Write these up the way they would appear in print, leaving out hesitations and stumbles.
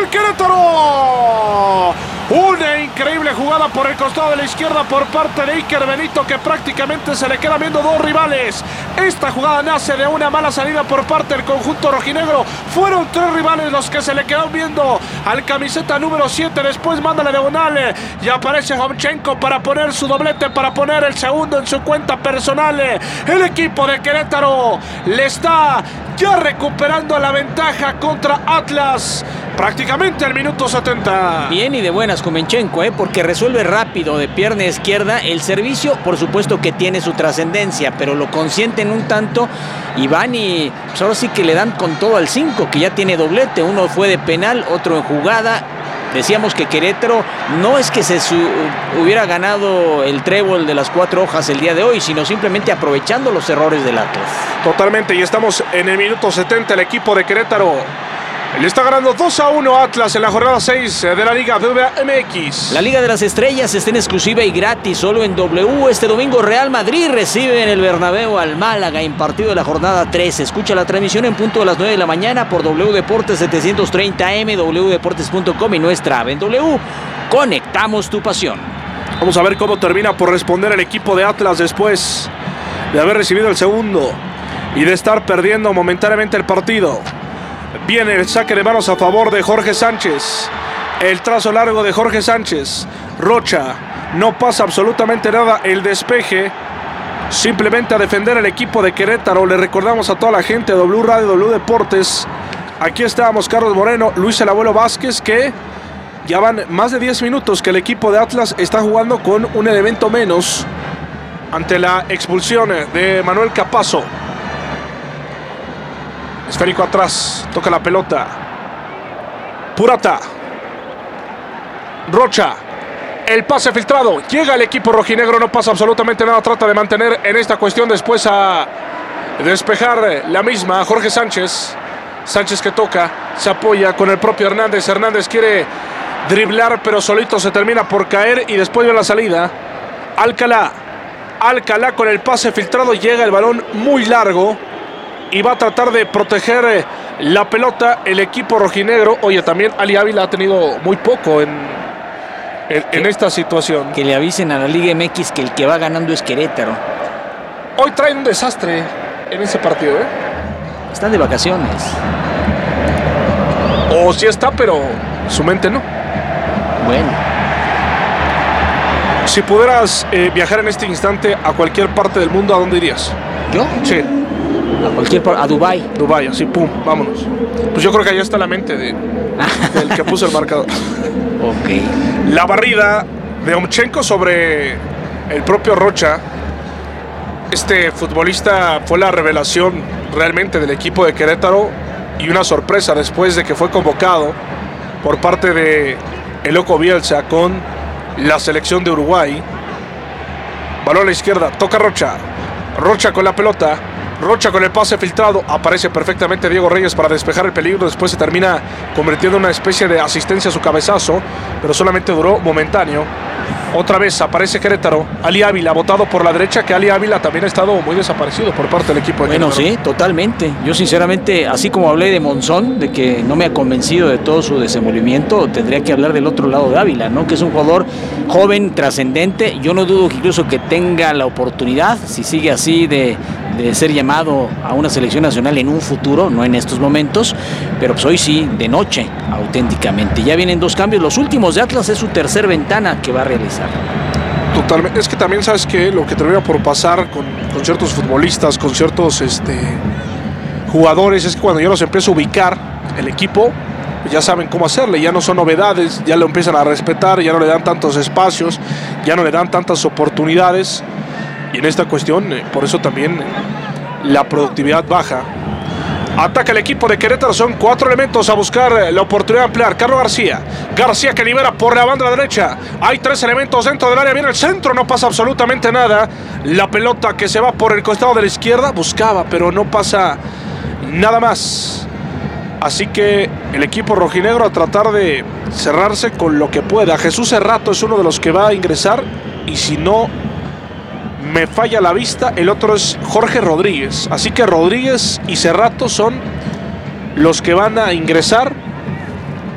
Querétaro. Una increíble jugada por el costado de la izquierda por parte de Iker Benito, que prácticamente se le quedan viendo dos rivales. Esta jugada nace de una mala salida por parte del conjunto rojinegro. Fueron tres rivales los que se le quedaron viendo al camiseta número 7. Después manda la diagonal y aparece Homchenko para poner su doblete, para poner el segundo en su cuenta personal. El equipo de Querétaro le está ya recuperando la ventaja contra Atlas prácticamente al minuto 70. Bien y de buenas Homchenko, porque resuelve rápido de pierna izquierda. El servicio, por supuesto que tiene su trascendencia, pero lo consienten un tanto y van y pues ahora sí que le dan con todo al 5, que ya tiene doblete. Uno fue de penal, otro en jugada. Decíamos que Querétaro no es que se hubiera ganado el trébol de las 4 hojas el día de hoy, sino simplemente aprovechando los errores del Atlas. Totalmente, y estamos en el minuto 70. El equipo de Querétaro le está ganando 2-1 a Atlas en la jornada 6 de la Liga BBVA MX. La Liga de las Estrellas está en exclusiva y gratis solo en W. Este domingo Real Madrid recibe en el Bernabéu al Málaga en partido de la jornada 3. Escucha la transmisión en punto de las 9 de la mañana por W Deportes 730 AM, wdeportes.com y nuestra app en W. Conectamos tu pasión. Vamos a ver cómo termina por responder el equipo de Atlas después de haber recibido el segundo y de estar perdiendo momentáneamente el partido. Viene el saque de manos a favor de Jorge Sánchez. El trazo largo de Jorge Sánchez. Rocha. No pasa absolutamente nada. El despeje. Simplemente a defender el equipo de Querétaro. Le recordamos a toda la gente de W Radio, W Deportes. Aquí estábamos Carlos Moreno, Luis el Abuelo Vázquez, que ya van más de 10 minutos que el equipo de Atlas está jugando con un elemento menos ante la expulsión de Manuel Capazo. Esférico atrás, toca la pelota. Purata. Rocha. El pase filtrado. Llega el equipo rojinegro, no pasa absolutamente nada. Trata de mantener en esta cuestión después a despejar la misma. Jorge Sánchez. Sánchez que toca, se apoya con el propio Hernández. Hernández quiere driblar, pero solito se termina por caer y después de la salida. Alcalá. Alcalá con el pase filtrado. Llega el balón muy largo y va a tratar de proteger la pelota el equipo rojinegro. Oye, también Ali Ávila ha tenido muy poco en esta situación. Que le avisen a la Liga MX que el que va ganando es Querétaro. Hoy traen un desastre en ese partido, Están de vacaciones. O sí está, pero su mente no. Bueno. Si pudieras viajar en este instante a cualquier parte del mundo, ¿a dónde irías? ¿Yo? Sí. A Dubái. Dubái, así, pum, vámonos. Pues yo creo que allá está la mente del que puso el marcador. Ok. La barrida de Homchenko sobre el propio Rocha. Este futbolista fue la revelación realmente del equipo de Querétaro y una sorpresa después de que fue convocado por parte de el Loco Bielsa con la selección de Uruguay. Balón a la izquierda, toca Rocha. Rocha con la pelota. Rocha con el pase filtrado. Aparece perfectamente Diego Reyes para despejar el peligro. Después se termina convirtiendo en una especie de asistencia a su cabezazo, pero solamente duró momentáneo. Otra vez aparece Querétaro. Ali Ávila, botado por la derecha, que Ali Ávila también ha estado muy desaparecido por parte del equipo de Querétaro. Bueno, sí, totalmente. Yo sinceramente, así como hablé de Monzón, de que no me ha convencido de todo su desenvolvimiento, tendría que hablar del otro lado de Ávila, ¿no? Que es un jugador joven, trascendente. Yo no dudo que incluso que tenga la oportunidad, si sigue así, de ser llamado a una selección nacional en un futuro, no en estos momentos, pero pues hoy sí, de noche, auténticamente. Ya vienen 2 cambios. Los últimos de Atlas es su tercer ventana que va a realizar. Totalmente. Es que también sabes que lo que termina por pasar con ciertos futbolistas, con ciertos jugadores, es que cuando ya los empieza a ubicar el equipo, pues ya saben cómo hacerle, ya no son novedades, ya lo empiezan a respetar, ya no le dan tantos espacios, ya no le dan tantas oportunidades. Y en esta cuestión, por eso también la productividad baja. Ataca el equipo de Querétaro, son 4 elementos a buscar la oportunidad de ampliar. Carlos García, García que libera por la banda derecha. Hay 3 elementos dentro del área, viene el centro, no pasa absolutamente nada. La pelota que se va por el costado de la izquierda, buscaba, pero no pasa nada más. Así que el equipo rojinegro a tratar de cerrarse con lo que pueda. Jesús Cerrato es uno de los que va a ingresar, y si no me falla la vista, el otro es Jorge Rodríguez. Así que Rodríguez y Cerrato son los que van a ingresar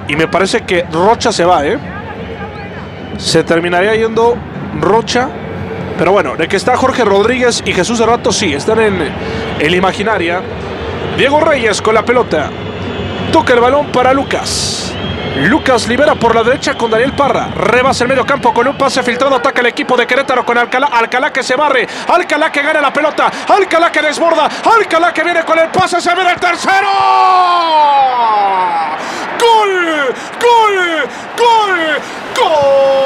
Y me parece que Rocha se va, Se terminaría yendo Rocha. Pero bueno, de que está Jorge Rodríguez y Jesús Cerrato, sí, están en el Imaginaria. Diego Reyes con la pelota. Toca el balón para Lucas. Lucas libera por la derecha con Daniel Parra. Rebasa el medio campo con un pase filtrado. Ataca el equipo de Querétaro con Alcalá. Alcalá que se barre. Alcalá que gana la pelota. Alcalá que desborda. Alcalá que viene con el pase. Se viene el tercero. ¡Gol! ¡Gol! ¡Gol! ¡Gol! ¡Gol!